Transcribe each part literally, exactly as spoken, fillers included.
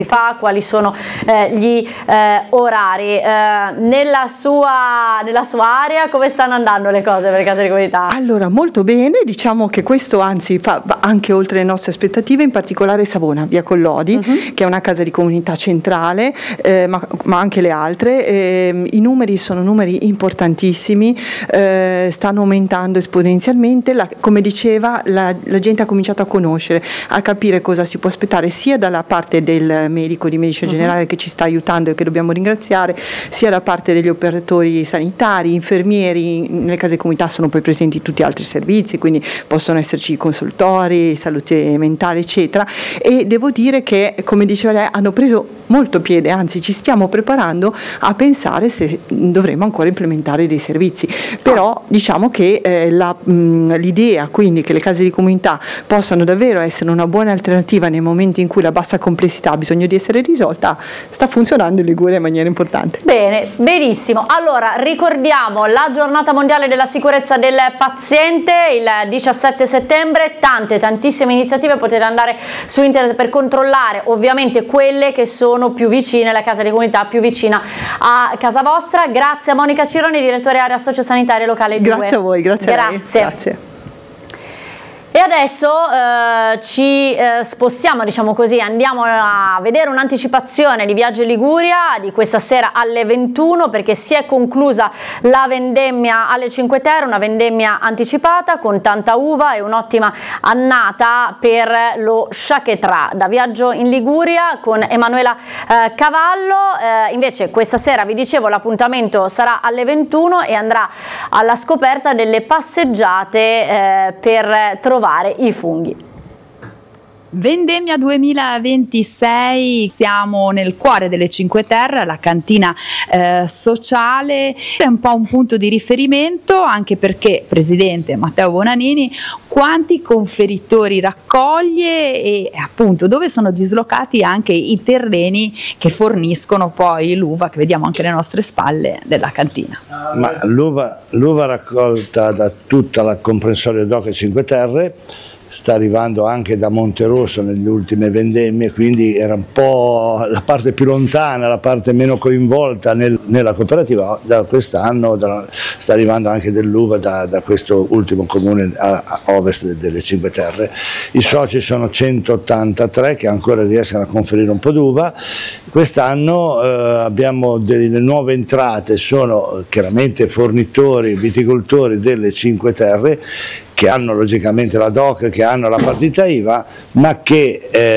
fa, quali sono eh, gli eh, orari. Eh, nella, sua, nella sua area come stanno andando le cose per le case di comunità? Allora, molto bene, diciamo che questo anzi fa anche oltre le nostre aspettative, in particolare Savona, via Collodi, uh-huh. che è una casa di comunità centrale, eh, ma, ma anche le altre. Eh, i numeri sono numeri importantissimi, eh, stanno aumentando esponenzialmente, la, come diceva la, la gente ha cominciato a conoscere, a capire cosa si può aspettare sia dalla parte del medico di medicina generale uh-huh. che ci sta aiutando e che dobbiamo ringraziare, sia da parte degli operatori sanitari, infermieri. Nelle case di comunità sono poi presenti tutti altri servizi, quindi possono esserci consultori, salute mentale eccetera, e devo dire che, come diceva lei, hanno preso molto piede, anzi ci stiamo preparando a pensare se dovremo ancora implementare dei servizi, però diciamo che eh, la, mh, l'idea quindi che le case di comunità possano davvero essere una buona alternativa nei momenti in cui la bassa complessità ha bisogno di essere risolta, sta funzionando in Liguria in maniera importante. Bene, benissimo. Allora ricordiamo la giornata mondiale della sicurezza del paziente il diciassette settembre, tante tantissime iniziative, potete andare su internet per controllare ovviamente quelle che sono più vicine alla casa di comunità, più vicina a casa vostra. Grazie a Monica Cironi, direttore area sociosanitaria locale due. Grazie a voi, grazie, grazie. a lei. Grazie. E adesso eh, ci eh, spostiamo, diciamo così, andiamo a vedere un'anticipazione di Viaggio Liguria di questa sera alle ventuno, perché si è conclusa la vendemmia alle Cinque Terre, una vendemmia anticipata con tanta uva e un'ottima annata per lo Chaquetrà. Da Viaggio in Liguria con Emanuela eh, Cavallo, eh, invece questa sera vi dicevo l'appuntamento sarà alle ventuno e andrà alla scoperta delle passeggiate eh, per trovare i funghi. Vendemmia duemilaventisei, siamo nel cuore delle Cinque Terre, la cantina eh, sociale, è un po' un punto di riferimento anche perché presidente Matteo Bonanini quanti conferitori raccoglie e appunto dove sono dislocati anche i terreni che forniscono poi l'uva che vediamo anche alle nostre spalle della cantina. Ma l'uva, l'uva raccolta da tutta la comprensorio D O C e Cinque Terre sta arrivando anche da Monterosso nelle ultime vendemmie, quindi era un po' la parte più lontana, la parte meno coinvolta nel, nella cooperativa. Da quest'anno da, sta arrivando anche dell'uva da, da questo ultimo comune a, a ovest delle Cinque Terre. I soci sono centottantatré che ancora riescono a conferire un po' d'uva. Quest'anno eh, abbiamo delle nuove entrate, sono chiaramente fornitori, viticoltori delle Cinque Terre che hanno logicamente la D O C, che hanno la partita I V A, ma che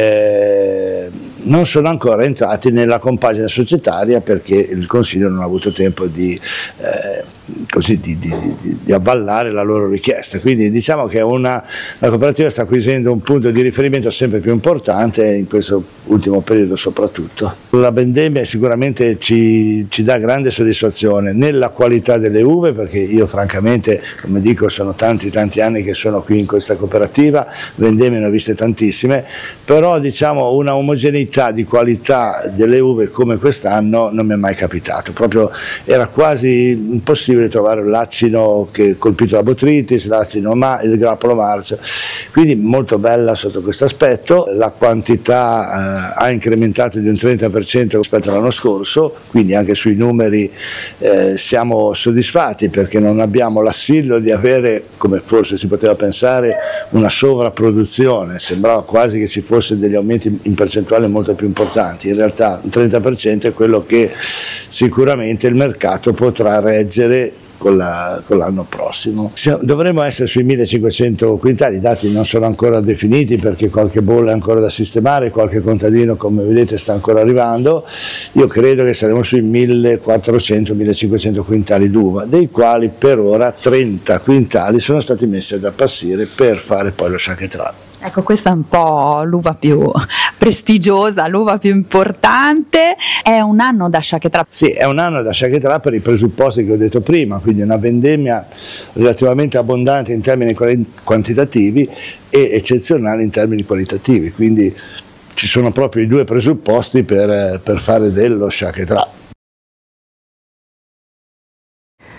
eh, non sono ancora entrati nella compagine societaria perché il Consiglio non ha avuto tempo di, eh, così, di, di, di, di avvallare la loro richiesta. Quindi diciamo che una, la cooperativa sta acquisendo un punto di riferimento sempre più importante in questo ultimo periodo soprattutto. La vendemmia sicuramente ci, ci dà grande soddisfazione nella qualità delle uve, perché io francamente, come dico, sono tanti tanti anni che sono qui in questa cooperativa, vendemmie ne ho viste tantissime, però diciamo una omogeneità di qualità delle uve come quest'anno non mi è mai capitato, proprio era quasi impossibile trovare un lacino che colpito da botritis, lacino ma il grappolo marcio, quindi molto bella sotto questo aspetto. La quantità eh, ha incrementato di un trenta per cento rispetto all'anno scorso, quindi anche sui numeri eh, siamo soddisfatti perché non abbiamo l'assillo di avere, come forse si poteva pensare, una sovrapproduzione, sembrava quasi che ci fossero degli aumenti in percentuale molto più importanti, in realtà un trenta per cento è quello che sicuramente il mercato potrà reggere con, la, con l'anno prossimo. Dovremmo essere sui millecinquecento quintali, i dati non sono ancora definiti perché qualche bolla è ancora da sistemare, qualche contadino come vedete sta ancora arrivando. Io credo che saremo sui millequattrocento millecinquecento quintali d'uva, dei quali per ora trenta quintali sono stati messi ad appassire per fare poi lo Chaquetrà. Ecco, questa è un po' l'uva più prestigiosa, l'uva più importante. È un anno da Chaquetrà. Sì, è un anno da Chaquetrà per i presupposti che ho detto prima, quindi una vendemmia relativamente abbondante in termini quantitativi e eccezionale in termini qualitativi, quindi ci sono proprio i due presupposti per, per fare dello Chaquetrà.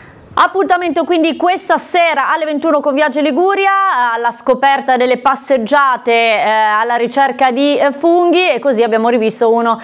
Appuntamento quindi questa sera alle ventuno con Viaggi Liguria, alla scoperta delle passeggiate eh, alla ricerca di eh, funghi, e così abbiamo rivisto uno